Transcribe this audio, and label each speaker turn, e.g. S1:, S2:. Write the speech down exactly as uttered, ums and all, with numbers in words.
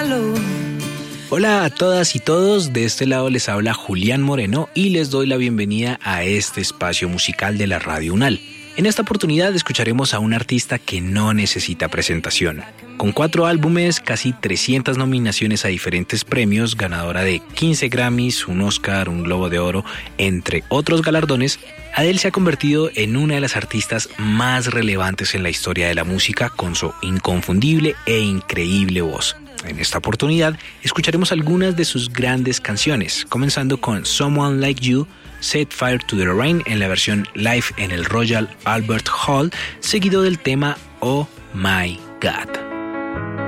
S1: calor.
S2: Hola a todas y todos, de este lado les habla Julián Moreno y les doy la bienvenida a este espacio musical de la Radio UNAL. En esta oportunidad escucharemos a un artista que no necesita presentación. Con cuatro álbumes, casi trescientas nominaciones a diferentes premios, ganadora de quince Grammys, un Oscar, un Globo de Oro, entre otros galardones, Adele se ha convertido en una de las artistas más relevantes en la historia de la música con su inconfundible e increíble voz. En esta oportunidad escucharemos algunas de sus grandes canciones, comenzando con Someone Like You, Set Fire to the Rain en la versión live en el Royal Albert Hall, seguido del tema Oh My God.